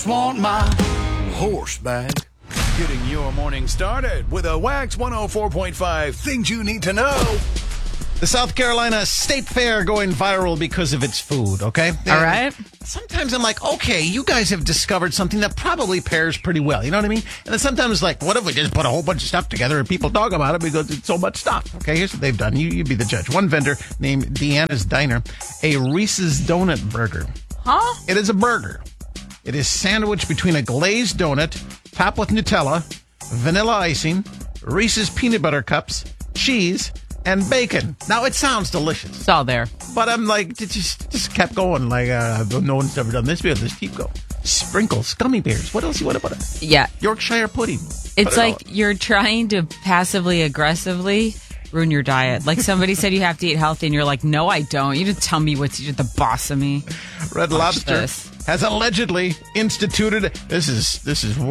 just want my horse back. Getting your morning started with a Wax 104.5 Things You Need to Know. The South Carolina State Fair going viral because of its food, okay? All right. Sometimes I'm like, okay, you guys have discovered something that probably pairs pretty well. You know what I mean? And then sometimes like, what if we just put a whole bunch of stuff together and people talk about it because it's so much stuff? Okay, here's what they've done. You be the judge. One vendor named Deanna's Diner, a Reese's Donut burger. Huh? It is a burger. It is sandwiched between a glazed donut, topped with Nutella, vanilla icing, Reese's peanut butter cups, cheese, and bacon. Now, it sounds delicious. It's all there. But I'm like, it just kept going. Like, no one's ever done this before. Just keep going. Sprinkles, gummy bears. What else you want to put in? Yeah. Yorkshire pudding. It's like you're trying to passively aggressively ruin your diet. Like somebody said you have to eat healthy, and you're like, no, I don't. You just tell me what to do. You're the boss of me. Red Lobster has allegedly instituted. This is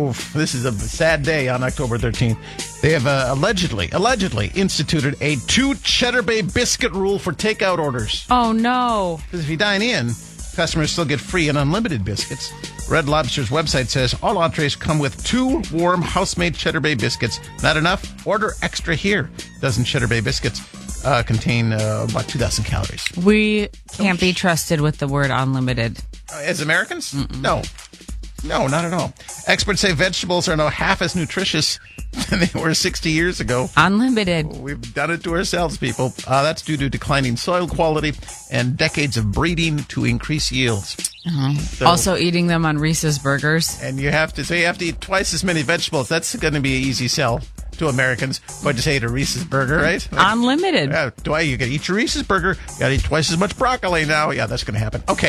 a sad day on October 13th. They have allegedly instituted a 2 Cheddar Bay biscuit rule for takeout orders. Oh no! Because if you dine in, customers still get free and unlimited biscuits. Red Lobster's website says all entrees come with 2 warm house-made Cheddar Bay biscuits. Not enough? Order extra here. Dozen Cheddar Bay biscuits contain about 2,000 calories. We can't be trusted with the word unlimited. As Americans? No, not at all. Experts say vegetables are now half as nutritious than they were 60 years ago. Unlimited. We've done it to ourselves, people. That's due to declining soil quality and decades of breeding to increase yields. So, also eating them on Reese's burgers. And you have to eat twice as many vegetables. That's going to be an easy sell to Americans. But just ate a Reese's burger, right? Like, unlimited. Yeah, you got to eat your Reese's burger. You got to eat twice as much broccoli now. Yeah, that's going to happen. Okay.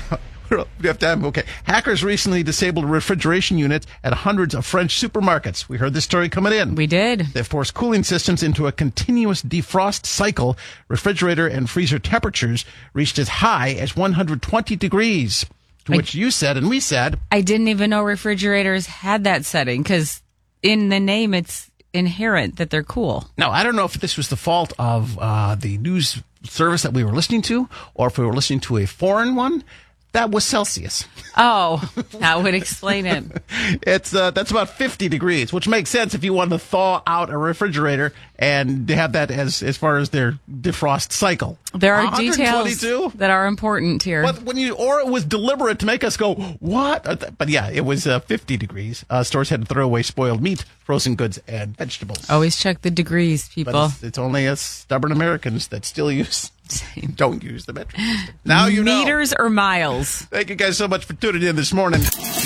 We have time. Okay. Hackers recently disabled refrigeration units at hundreds of French supermarkets. We heard this story coming in. We did. They forced cooling systems into a continuous defrost cycle. Refrigerator and freezer temperatures reached as high as 120 degrees, to which you said and we said. I didn't even know refrigerators had that setting because in the name it's inherent that they're cool. Now, I don't know if this was the fault of the news service that we were listening to or if we were listening to a foreign one. That was Celsius. Oh, that would explain it. It's that's about 50 degrees, which makes sense if you want to thaw out a refrigerator and have that as far as their defrost cycle. There are details that are important here. But or it was deliberate to make us go, what? But yeah, it was 50 degrees. Stores had to throw away spoiled meat, frozen goods, and vegetables. Always check the degrees, people. But it's only us stubborn Americans that still don't use the metric system. Now you know. Meters or miles. Thank you guys so much for tuning in this morning.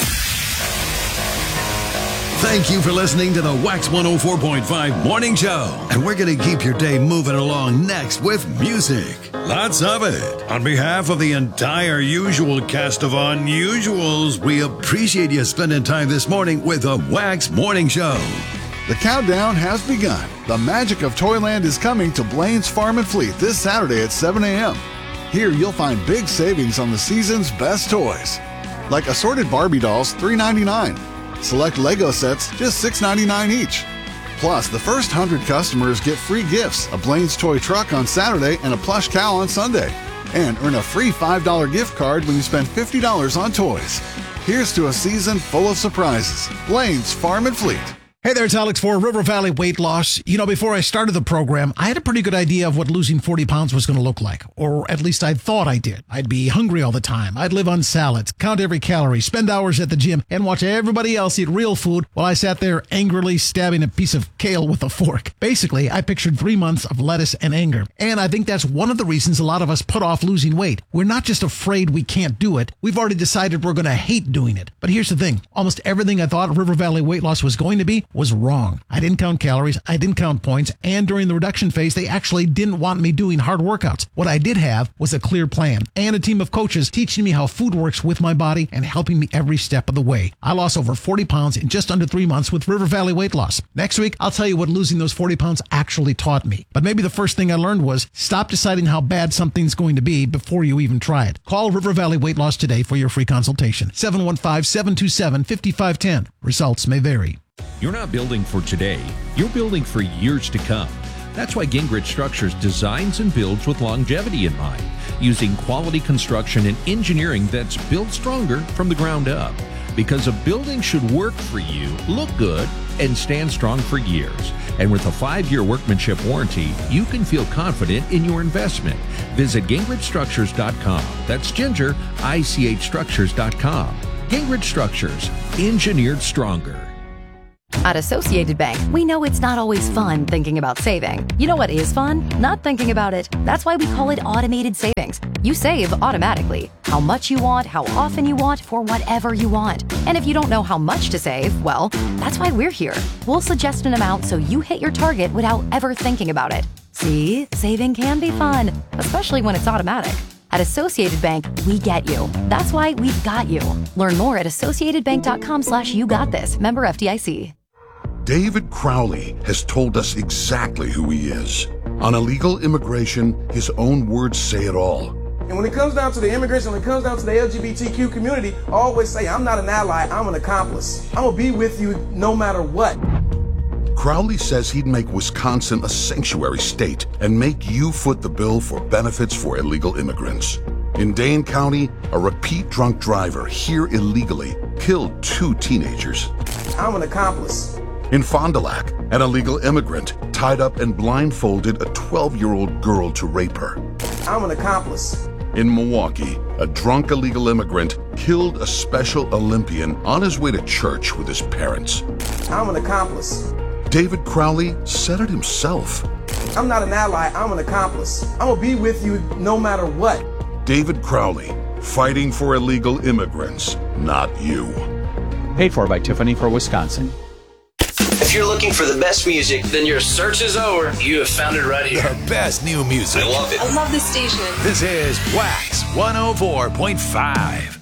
Thank you for listening to the Wax 104.5 Morning Show. And we're going to keep your day moving along next with music. Lots of it. On behalf of the entire usual cast of Unusuals, we appreciate you spending time this morning with the Wax Morning Show. The countdown has begun. The magic of Toyland is coming to Blaine's Farm and Fleet this Saturday at 7 a.m. Here you'll find big savings on the season's best toys. Like assorted Barbie dolls, $3.99. Select Lego sets, just $6.99 each. Plus, the first 100 customers get free gifts, a Blaine's Toy Truck on Saturday and a plush cow on Sunday. And earn a free $5 gift card when you spend $50 on toys. Here's to a season full of surprises. Blaine's Farm and Fleet. Hey there, it's Alex for River Valley Weight Loss. You know, before I started the program, I had a pretty good idea of what losing 40 pounds was going to look like. Or at least I thought I did. I'd be hungry all the time. I'd live on salads, count every calorie, spend hours at the gym, and watch everybody else eat real food while I sat there angrily stabbing a piece of kale with a fork. Basically, I pictured 3 months of lettuce and anger. And I think that's one of the reasons a lot of us put off losing weight. We're not just afraid we can't do it. We've already decided we're going to hate doing it. But here's the thing. Almost everything I thought River Valley Weight Loss was going to be was wrong. I didn't count calories, I didn't count points, and during the reduction phase, they actually didn't want me doing hard workouts. What I did have was a clear plan and a team of coaches teaching me how food works with my body and helping me every step of the way. I lost over 40 pounds in just under 3 months with River Valley Weight Loss. Next week, I'll tell you what losing those 40 pounds actually taught me. But maybe the first thing I learned was stop deciding how bad something's going to be before you even try it. Call River Valley Weight Loss today for your free consultation. 715-727-5510. Results may vary. You're not building for today, you're building for years to come. That's why Gingrich Structures designs and builds with longevity in mind. using quality construction and engineering that's built stronger from the ground up. Because a building should work for you, look good, and stand strong for years. And with a 5-year workmanship warranty, you can feel confident in your investment. Visit GingrichStructures.com. That's Ginger, ICHStructures.com. Gingrich Structures, engineered stronger. At Associated Bank, we know it's not always fun thinking about saving. You know what is fun? Not thinking about it. That's why we call it automated savings. You save automatically. How much you want, how often you want, for whatever you want. And if you don't know how much to save, well, that's why we're here. We'll suggest an amount so you hit your target without ever thinking about it. See, saving can be fun, especially when it's automatic. At Associated Bank, we get you. That's why we've got you. Learn more at associatedbank.com/YouGotThis. Member FDIC. David Crowley has told us exactly who he is. On illegal immigration, his own words say it all. And when it comes down to the immigration, when it comes down to the LGBTQ community, I always say, I'm not an ally, I'm an accomplice. I'm going to be with you no matter what. Crowley says he'd make Wisconsin a sanctuary state and make you foot the bill for benefits for illegal immigrants. In Dane County, a repeat drunk driver here illegally killed 2 teenagers. I'm an accomplice. In Fond du Lac, an illegal immigrant tied up and blindfolded a 12-year-old girl to rape her. I'm an accomplice. In Milwaukee, a drunk illegal immigrant killed a Special Olympian on his way to church with his parents. I'm an accomplice. David Crowley said it himself. I'm not an ally, I'm an accomplice. I'm going to be with you no matter what. David Crowley, fighting for illegal immigrants, not you. Paid for by Tiffany for Wisconsin. If you're looking for the best music, then your search is over. You have found it right here. The best new music. I love it. I love this station. This is Wax 104.5.